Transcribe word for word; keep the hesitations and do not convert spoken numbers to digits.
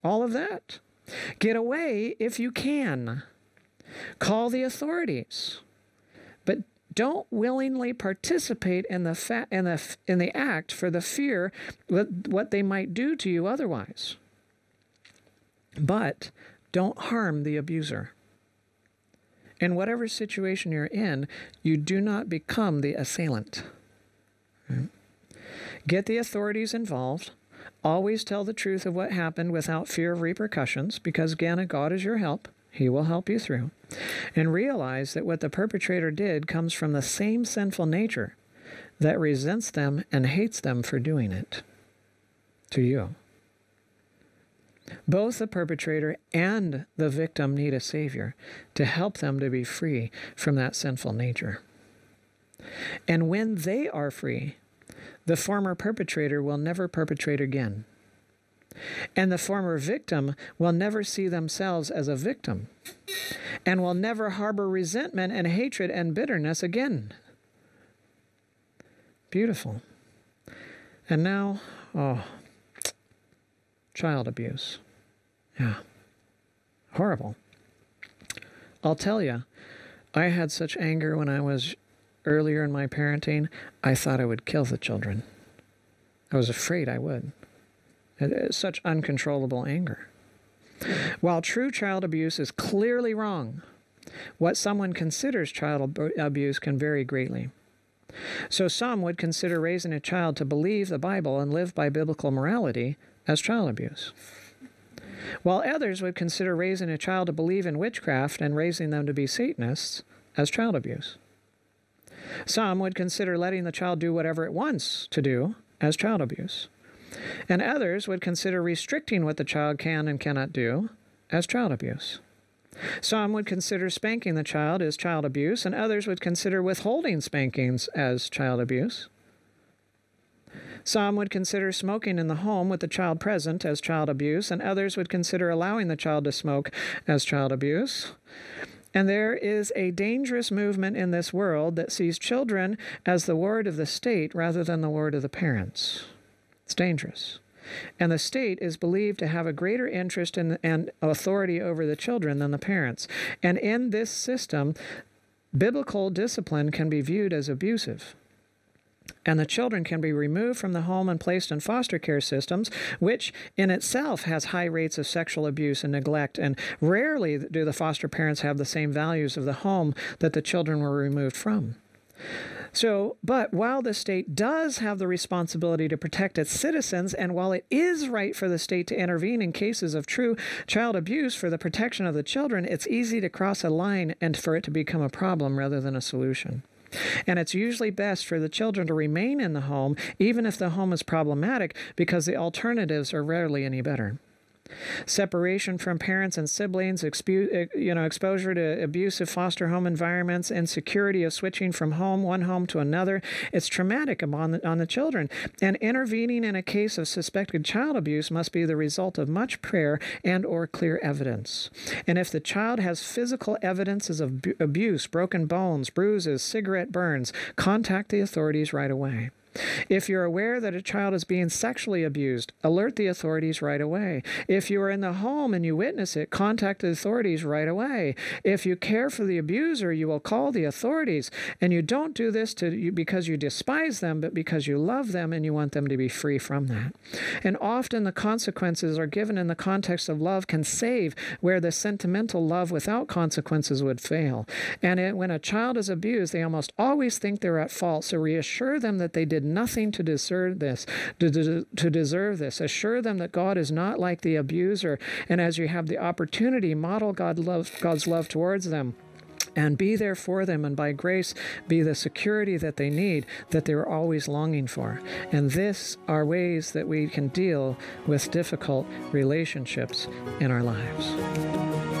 all of that. Get away if you can. Call the authorities. But don't willingly participate in the fa- in the in the act for the fear that what they might do to you otherwise. But don't harm the abuser. In whatever situation you're in, you do not become the assailant. Right? Get the authorities involved. Always tell the truth of what happened without fear of repercussions, because again, God is your help. He will help you through. And realize that what the perpetrator did comes from the same sinful nature that resents them and hates them for doing it to you. Both the perpetrator and the victim need a Savior to help them to be free from that sinful nature. And when they are free, the former perpetrator will never perpetrate again. And the former victim will never see themselves as a victim and will never harbor resentment and hatred and bitterness again. Beautiful. And now, oh, child abuse. Yeah. Horrible. I'll tell you, I had such anger when I was earlier in my parenting, I thought I would kill the children. I was afraid I would. Such uncontrollable anger. While true child abuse is clearly wrong, what someone considers child abuse can vary greatly. So some would consider raising a child to believe the Bible and live by biblical morality as child abuse, while others would consider raising a child to believe in witchcraft and raising them to be Satanists as child abuse. Some would consider letting the child do whatever it wants to do as child abuse. And others would consider restricting what the child can and cannot do as child abuse. Some would consider spanking the child as child abuse, and others would consider withholding spankings as child abuse. Some would consider smoking in the home with the child present as child abuse, and others would consider allowing the child to smoke as child abuse. And there is a dangerous movement in this world that sees children as the ward of the state rather than the ward of the parents. It's dangerous. And the state is believed to have a greater interest in and authority over the children than the parents. And in this system, biblical discipline can be viewed as abusive. And the children can be removed from the home and placed in foster care systems, which in itself has high rates of sexual abuse and neglect. And rarely do the foster parents have the same values of the home that the children were removed from. So, but while the state does have the responsibility to protect its citizens, and while it is right for the state to intervene in cases of true child abuse for the protection of the children, it's easy to cross a line and for it to become a problem rather than a solution. And it's usually best for the children to remain in the home, even if the home is problematic, because the alternatives are rarely any better. Separation from parents and siblings, expu- you know, exposure to abusive foster home environments, insecurity of switching from home, one home to another, it's traumatic on the, on the children. And intervening in a case of suspected child abuse must be the result of much prayer and or clear evidence. And if the child has physical evidences of bu- abuse, broken bones, bruises, cigarette burns, contact the authorities right away. If you're aware that a child is being sexually abused, alert the authorities right away. If you are in the home and you witness it, contact the authorities right away. If you care for the abuser, you will call the authorities. And you don't do this to you because you despise them, but because you love them and you want them to be free from that. And often the consequences are given in the context of love can save where the sentimental love without consequences would fail. And it, when a child is abused, they almost always think they're at fault. So reassure them that they did nothing to deserve this, to, to, to deserve this. Assure them that God is not like the abuser, and as you have the opportunity, model God love, God's love towards them. And be there for them, and by grace be the security that they need, that they're always longing for. And this are ways that we can deal with difficult relationships in our lives.